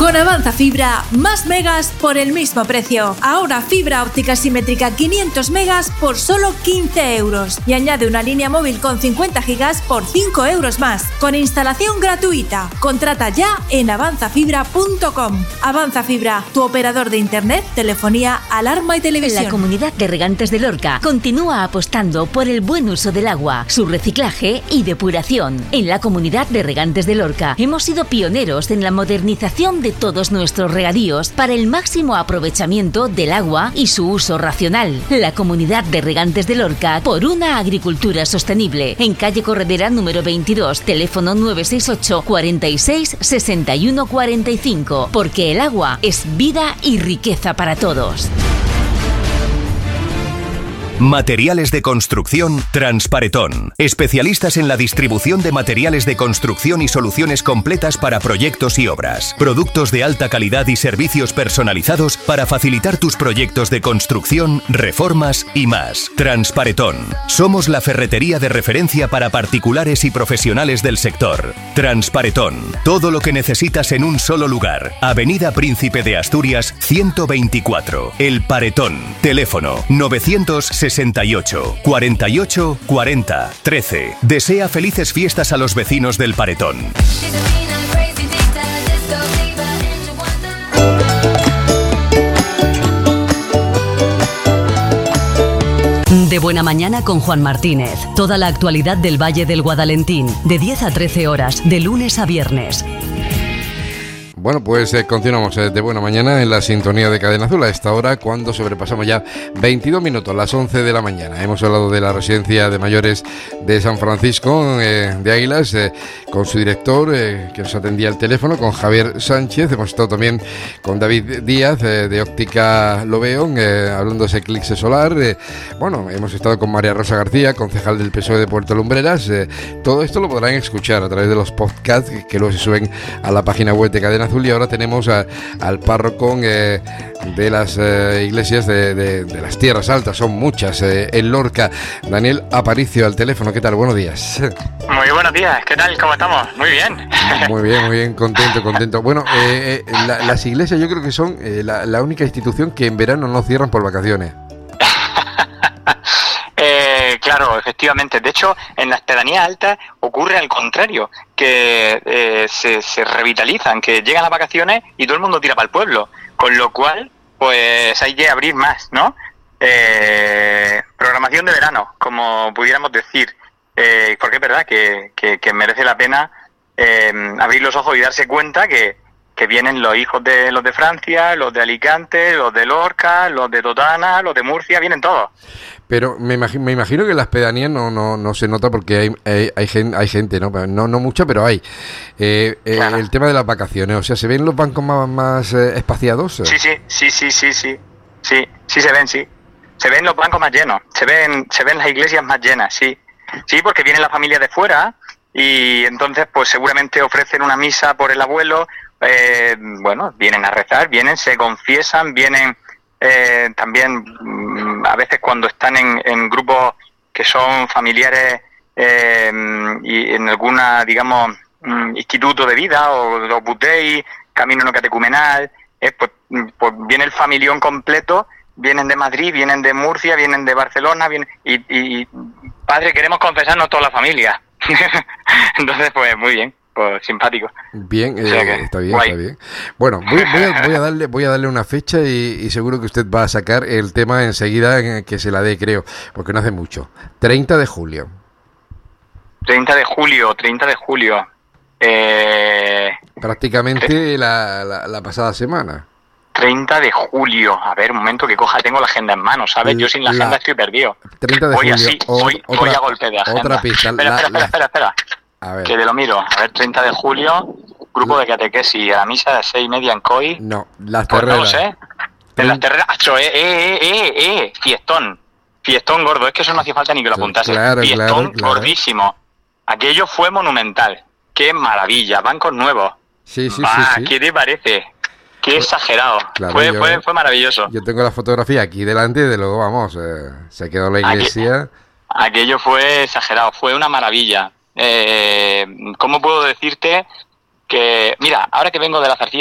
Con Avanza Fibra, más megas por el mismo precio. Ahora fibra óptica simétrica 500 megas por solo 15 euros. Y añade una línea móvil con 50 gigas por 5 euros más. Con instalación gratuita. Contrata ya en avanzafibra.com. Avanza Fibra, tu operador de internet, telefonía, alarma y televisión. La Comunidad de Regantes de Lorca continúa apostando por el buen uso del agua, su reciclaje y depuración. En la Comunidad de Regantes de Lorca hemos sido pioneros en la modernización de todos nuestros regadíos para el máximo aprovechamiento del agua y su uso racional. La Comunidad de Regantes de Lorca, por una agricultura sostenible. En calle Corredera número 22, teléfono 968 46 61 45. Porque el agua es vida y riqueza para todos. Materiales de construcción Transparetón. Especialistas en la distribución de materiales de construcción y soluciones completas para proyectos y obras. Productos de alta calidad y servicios personalizados para facilitar tus proyectos de construcción, reformas y más. Transparetón. Somos la ferretería de referencia para particulares y profesionales del sector. Transparetón. Todo lo que necesitas en un solo lugar. Avenida Príncipe de Asturias 124. El Paretón. Teléfono 968 48 40 13. Desea felices fiestas a los vecinos del Paretón. De Buena Mañana con Juan Martínez. Toda la actualidad del Valle del Guadalentín, de 10 a 13 horas, de lunes a viernes. Bueno, pues continuamos de Buena Mañana en la sintonía de Cadena Azul a esta hora, cuando sobrepasamos ya 22 minutos, las 11 de la mañana. Hemos hablado de la residencia de mayores de San Francisco de Águilas, con su director, que nos atendía el teléfono, con Javier Sánchez. Hemos estado también con David Díaz, de Óptica Lobeón, hablando de ese eclipse solar. Bueno, hemos estado con María Rosa García, concejal del PSOE de Puerto Lumbreras. Todo esto lo podrán escuchar a través de los podcasts que luego se suben a la página web de Cadena Azul. Y ahora tenemos al párroco de las iglesias de las Tierras Altas, son muchas, en Lorca, Daniel Aparicio, al teléfono. ¿Qué tal? Buenos días. Muy buenos días, ¿qué tal? ¿Cómo estamos? Muy bien. Muy bien, contento. Bueno, las iglesias yo creo que son la única institución que en verano no cierran por vacaciones. Claro, efectivamente. De hecho, en las pedanías altas ocurre al contrario, que se revitalizan, que llegan las vacaciones y todo el mundo tira para el pueblo. Con lo cual, pues hay que abrir más, ¿no? Programación de verano, como pudiéramos decir. Porque es verdad que merece la pena abrir los ojos y darse cuenta que vienen los hijos de los de Francia, los de Alicante, los de Lorca, los de Totana, los de Murcia, vienen todos. Pero me imagino que en las pedanías no se nota porque hay gente, no mucha, pero hay. Claro. El tema de las vacaciones, o sea, ¿se ven los bancos más espaciados? Sí se ven, sí. Se ven los bancos más llenos, se ven las iglesias más llenas, sí. Sí, porque vienen las familias de fuera y entonces pues seguramente ofrecen una misa por el abuelo. Vienen a rezar, se confiesan, vienen también a veces cuando están en grupos que son familiares y en alguna, digamos, instituto de vida o Opus Dei, camino no catecumenal, pues viene el familión completo, vienen de Madrid, vienen de Murcia, vienen de Barcelona, y padre, queremos confesarnos toda la familia. Entonces, pues muy bien. Pues simpático. Bien, está bien. Bueno, voy a darle una fecha y seguro que usted va a sacar el tema enseguida, que se la dé, creo, porque no hace mucho. 30 de julio. 30 de julio. Prácticamente la pasada semana. 30 de julio. A ver, un momento que tengo la agenda en mano, ¿sabes? Yo sin la agenda estoy perdido. 30 de julio. Voy a golpe de agenda. Otra pista. Espera. A ver. Que te lo miro. A ver, 30 de julio, grupo de catequesis, a la misa de 6:30 en COI. No, Las Terreras. No lo sé. En Las Terreras. Fiestón gordo. Es que eso no hacía falta ni que lo apuntase. Fiestón gordísimo. Aquello fue monumental. Qué maravilla. Bancos nuevos. Sí. ¿Qué te parece? Qué exagerado. Claro, fue maravilloso. Yo tengo la fotografía aquí delante y de luego, vamos, se quedó la iglesia. Aquello fue exagerado. Fue una maravilla. ¿Cómo puedo decirte que, mira, ahora que vengo de la Zarcilla